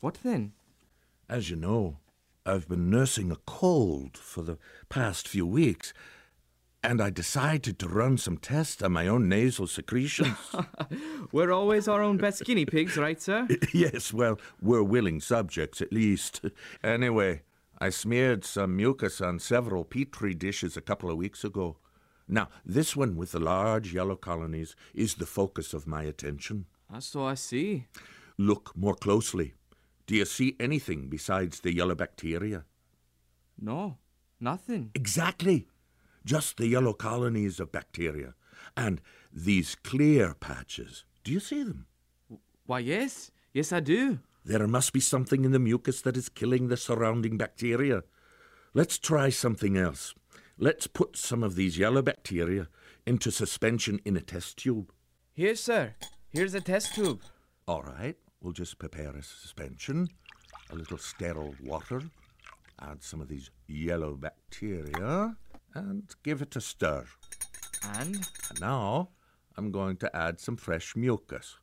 What then? As you know, I've been nursing a cold for the past few weeks, and I decided to run some tests on my own nasal secretions. We're always our own best guinea pigs, right, sir? Yes, well, we're willing subjects at least. Anyway, I smeared some mucus on several petri dishes a couple of weeks ago. Now, this one with the large yellow colonies is the focus of my attention. So I see. Look more closely. Do you see anything besides the yellow bacteria? No, nothing. Exactly. Just the yellow colonies of bacteria. And these clear patches. Do you see them? Why, yes. Yes, I do. There must be something in the mucus that is killing the surrounding bacteria. Let's try something else. Let's put some of these yellow bacteria into suspension in a test tube. Here, sir. Here's a test tube. All right. We'll just prepare a suspension, a little sterile water, add some of these yellow bacteria, and give it a stir. And now I'm going to add some fresh mucus.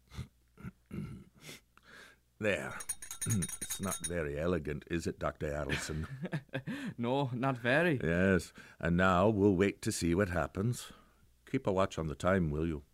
There. It's not very elegant, is it, Dr. Adelson? No, not very. Yes. And now we'll wait to see what happens. Keep a watch on the time, will you?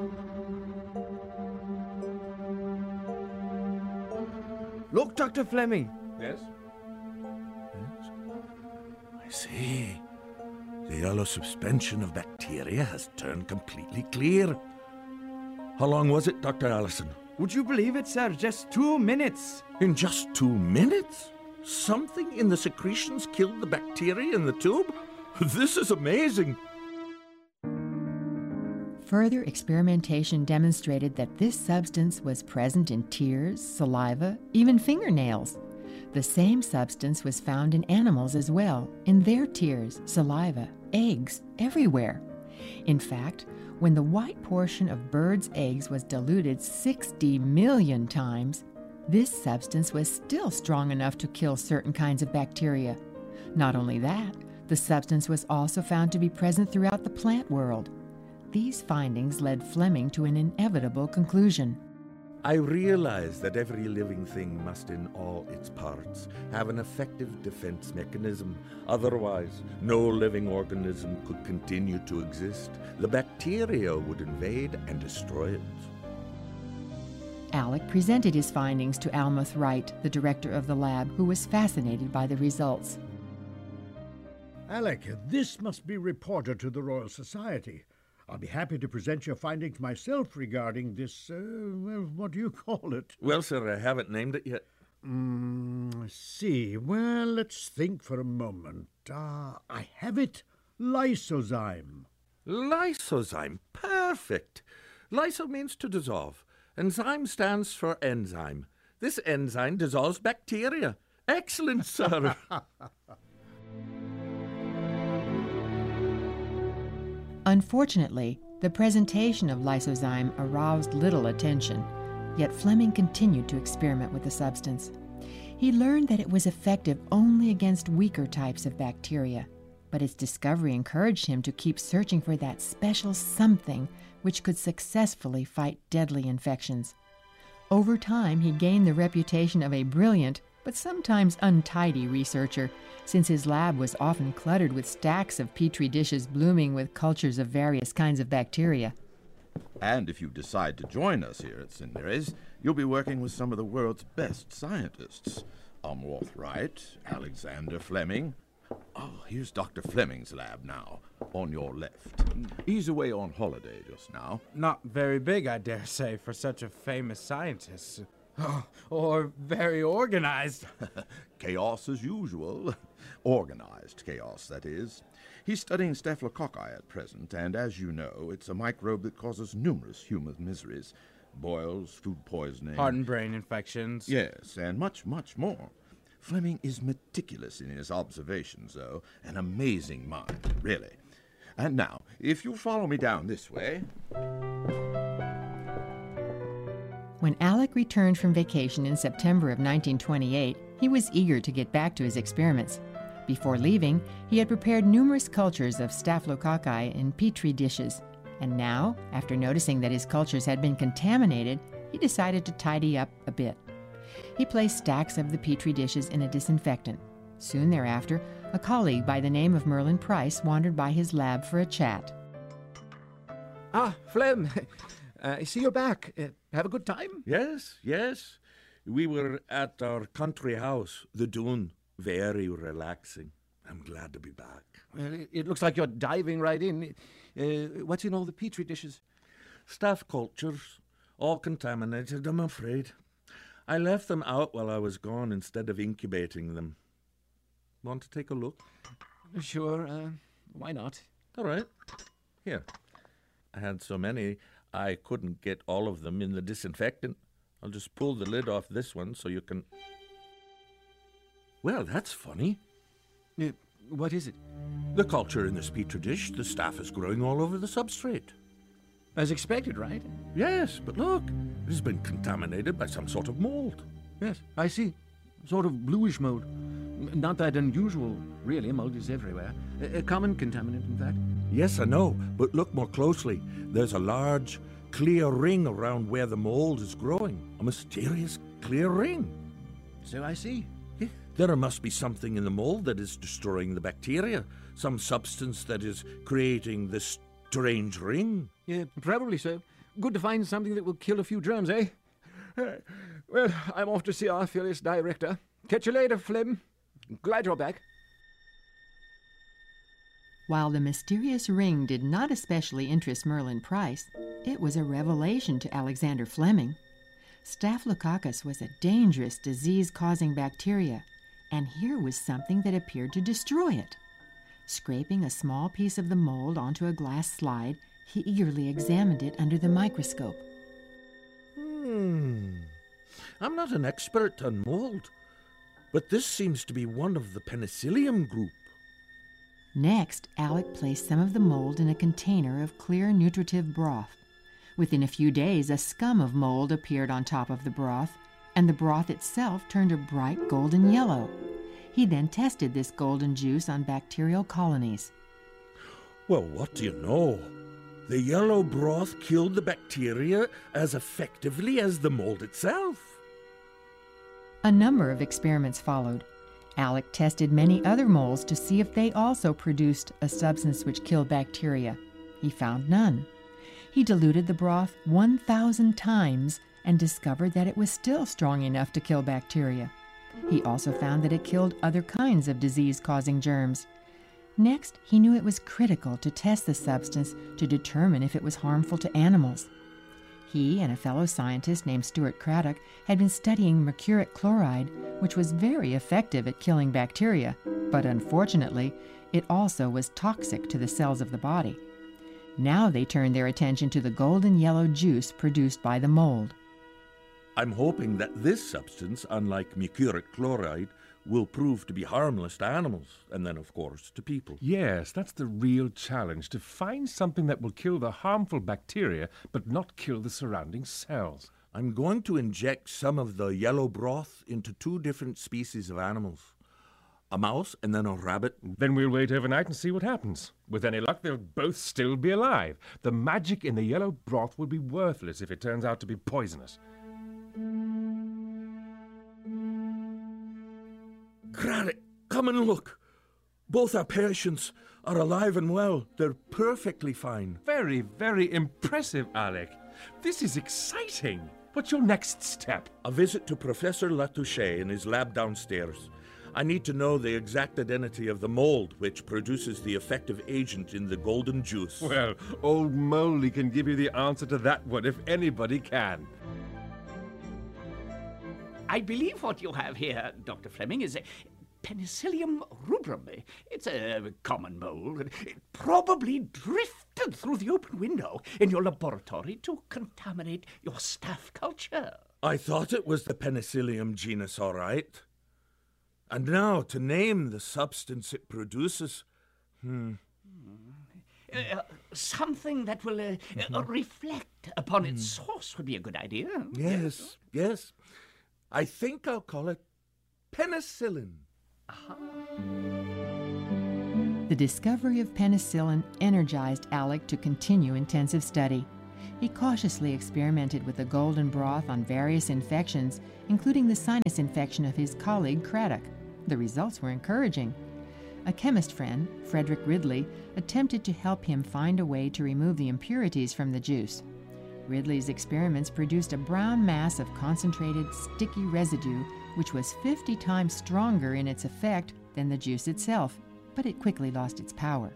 Look, Dr. Fleming. Yes? Yes? I see. The yellow suspension of bacteria has turned completely clear. How long was it, Dr. Allison? Would you believe it, sir? Just 2 minutes. In just 2 minutes? Something in the secretions killed the bacteria in the tube? This is amazing. Further experimentation demonstrated that this substance was present in tears, saliva, even fingernails. The same substance was found in animals as well, in their tears, saliva, eggs, everywhere. In fact, when the white portion of birds' eggs was diluted 60 million times, this substance was still strong enough to kill certain kinds of bacteria. Not only that, the substance was also found to be present throughout the plant world. These findings led Fleming to an inevitable conclusion. I realize that every living thing must, in all its parts, have an effective defense mechanism. Otherwise, no living organism could continue to exist. The bacteria would invade and destroy it. Alec presented his findings to Almuth Wright, the director of the lab, who was fascinated by the results. Alec, this must be reported to the Royal Society. I'll be happy to present your findings myself regarding this, what do you call it? Well, sir, I haven't named it yet. See, well, let's think for a moment. I have it. Lysozyme. Lysozyme. Perfect. Lyso means to dissolve, and zyme stands for enzyme. This enzyme dissolves bacteria. Excellent, sir. Unfortunately, the presentation of lysozyme aroused little attention, yet Fleming continued to experiment with the substance. He learned that it was effective only against weaker types of bacteria, but its discovery encouraged him to keep searching for that special something which could successfully fight deadly infections. Over time, he gained the reputation of a brilliant but sometimes untidy researcher, since his lab was often cluttered with stacks of petri dishes blooming with cultures of various kinds of bacteria. And if you decide to join us here at St. Mary's, you'll be working with some of the world's best scientists. Almuth Wright, Alexander Fleming. Oh, here's Dr. Fleming's lab now, on your left. He's away on holiday just now. Not very big, I dare say, for such a famous scientist. Or very organized. Chaos as usual. Organized chaos, that is. He's studying staphylococci at present, and as you know, it's a microbe that causes numerous human miseries. Boils, food poisoning. Heart and brain infections. Yes, and much, much more. Fleming is meticulous in his observations, though. An amazing mind, really. And now, if you'll follow me down this way... When Alec returned from vacation in September of 1928, he was eager to get back to his experiments. Before leaving, he had prepared numerous cultures of staphylococci in petri dishes, and now, after noticing that his cultures had been contaminated, he decided to tidy up a bit. He placed stacks of the petri dishes in a disinfectant. Soon thereafter, a colleague by the name of Merlin Price wandered by his lab for a chat. Ah, Flem, I see you're back. Have a good time? Yes, yes. We were at our country house, the Dune. Very relaxing. I'm glad to be back. Well, it looks like you're diving right in. What's in all the petri dishes? Staff cultures, all contaminated, I'm afraid. I left them out while I was gone instead of incubating them. Want to take a look? Sure, why not? All right. Here. I had so many, I couldn't get all of them in the disinfectant. I'll just pull the lid off this one so you can... Well, that's funny. What is it? The culture in this petri dish, the staff is growing all over the substrate. As expected, right? Yes, but look, it has been contaminated by some sort of mold. Yes, I see. Sort of bluish mold. Not that unusual, really. Mold is everywhere. A common contaminant, in fact. Yes, I know, but look more closely. There's a large, clear ring around where the mold is growing. A mysterious, clear ring. So I see. There must be something in the mold that is destroying the bacteria. Some substance that is creating this strange ring. Yeah, probably so. Good to find something that will kill a few germs, eh? Well, I'm off to see our fearless director. Catch you later, Flem. Glad you're back. While the mysterious ring did not especially interest Merlin Price, it was a revelation to Alexander Fleming. Staphylococcus was a dangerous disease-causing bacteria, and here was something that appeared to destroy it. Scraping a small piece of the mold onto a glass slide, he eagerly examined it under the microscope. I'm not an expert on mold, but this seems to be one of the Penicillium group. Next, Alec placed some of the mold in a container of clear nutritive broth. Within a few days, a scum of mold appeared on top of the broth, and the broth itself turned a bright golden yellow. He then tested this golden juice on bacterial colonies. Well, what do you know? The yellow broth killed the bacteria as effectively as the mold itself. A number of experiments followed. Alec tested many other molds to see if they also produced a substance which killed bacteria. He found none. He diluted the broth 1,000 times and discovered that it was still strong enough to kill bacteria. He also found that it killed other kinds of disease-causing germs. Next, he knew it was critical to test the substance to determine if it was harmful to animals. He and a fellow scientist named Stuart Craddock had been studying mercuric chloride, which was very effective at killing bacteria, but unfortunately, it also was toxic to the cells of the body. Now they turned their attention to the golden yellow juice produced by the mold. I'm hoping that this substance, unlike mercuric chloride, will prove to be harmless to animals, and then, of course, to people. Yes, that's the real challenge, to find something that will kill the harmful bacteria, but not kill the surrounding cells. I'm going to inject some of the yellow broth into 2 different species of animals. A mouse and then a rabbit. Then we'll wait overnight and see what happens. With any luck, they'll both still be alive. The magic in the yellow broth will be worthless if it turns out to be poisonous. Craddock, come and look. Both our patients are alive and well. They're perfectly fine. Very, very impressive, Alec. This is exciting. What's your next step? A visit to Professor Latouche in his lab downstairs. I need to know the exact identity of the mold which produces the effective agent in the golden juice. Well, old Moldy can give you the answer to that one if anybody can. I believe what you have here, Dr. Fleming, is Penicillium rubrum. It's a common mold. It probably drifted through the open window in your laboratory to contaminate your staff culture. I thought it was the Penicillium genus, all right. And now, to name the substance it produces... Something that will reflect upon its source would be a good idea. Yes, yes. I think I'll call it penicillin. The discovery of penicillin energized Alec to continue intensive study. He cautiously experimented with the golden broth on various infections, including the sinus infection of his colleague Craddock. The results were encouraging. A chemist friend, Frederick Ridley, attempted to help him find a way to remove the impurities from the juice. Ridley's experiments produced a brown mass of concentrated, sticky residue, which was 50 times stronger in its effect than the juice itself, but it quickly lost its power.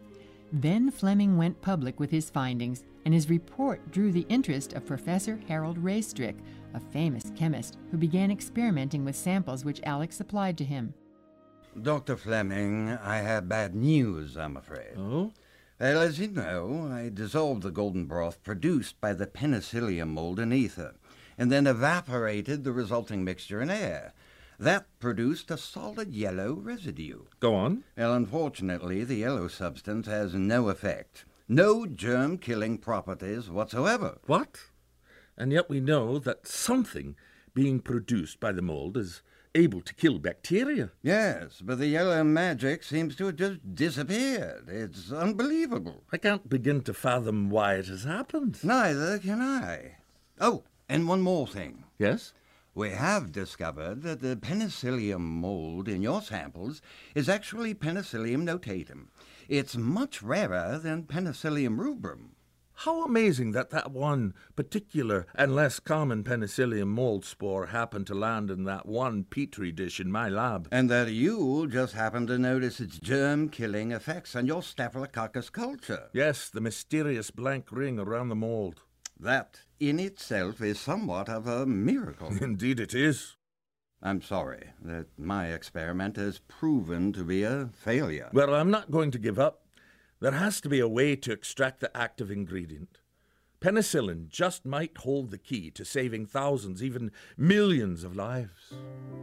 Then Fleming went public with his findings, and his report drew the interest of Professor Harold Raystrick, a famous chemist who began experimenting with samples which Alec supplied to him. Dr. Fleming, I have bad news, I'm afraid. Oh? Well, as you know, I dissolved the golden broth produced by the penicillium mold in ether, and then evaporated the resulting mixture in air. That produced a solid yellow residue. Go on. Well, unfortunately, the yellow substance has no effect. No germ-killing properties whatsoever. What? And yet we know that something being produced by the mold is able to kill bacteria. Yes, but the yellow magic seems to have just disappeared. It's unbelievable. I can't begin to fathom why it has happened. Neither can I. Oh, and one more thing. Yes? We have discovered that the penicillium mold in your samples is actually Penicillium notatum. It's much rarer than Penicillium rubrum. How amazing that one particular and less common penicillium mold spore happened to land in that one petri dish in my lab. And that you just happened to notice its germ-killing effects on your Staphylococcus culture. Yes, the mysterious blank ring around the mold. That in itself is somewhat of a miracle. Indeed it is. I'm sorry that my experiment has proven to be a failure. Well, I'm not going to give up. There has to be a way to extract the active ingredient. Penicillin just might hold the key to saving thousands, even millions of lives.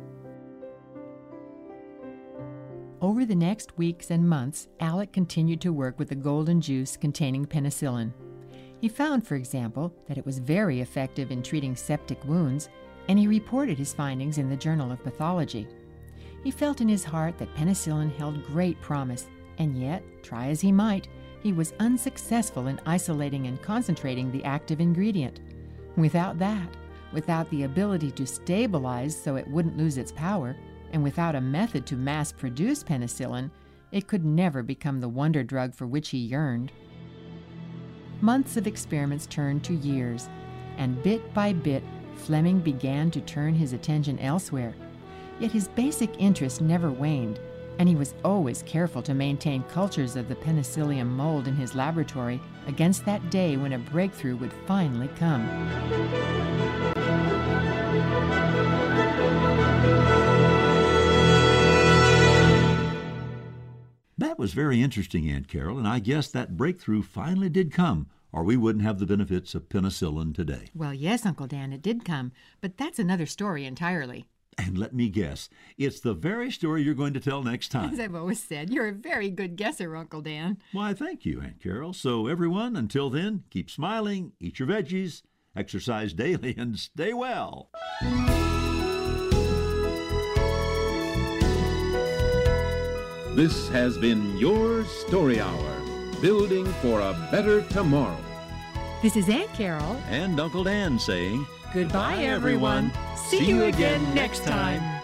Over the next weeks and months, Alec continued to work with the golden juice containing penicillin. He found, for example, that it was very effective in treating septic wounds, and he reported his findings in the Journal of Pathology. He felt in his heart that penicillin held great promise, and yet, try as he might, he was unsuccessful in isolating and concentrating the active ingredient. Without that, without the ability to stabilize so it wouldn't lose its power, and without a method to mass-produce penicillin, it could never become the wonder drug for which he yearned. Months of experiments turned to years, and bit by bit, Fleming began to turn his attention elsewhere. Yet his basic interest never waned, and he was always careful to maintain cultures of the penicillium mold in his laboratory against that day when a breakthrough would finally come. That was very interesting, Aunt Carol, and I guess that breakthrough finally did come, or we wouldn't have the benefits of penicillin today. Well, yes, Uncle Dan, it did come, but that's another story entirely. And let me guess, it's the very story you're going to tell next time. As I've always said, you're a very good guesser, Uncle Dan. Why, thank you, Aunt Carol. So everyone, until then, keep smiling, eat your veggies, exercise daily, and stay well. This has been your Story Hour, building for a better tomorrow. This is Aunt Carol And Uncle Dan saying, goodbye, everyone. See you again next time.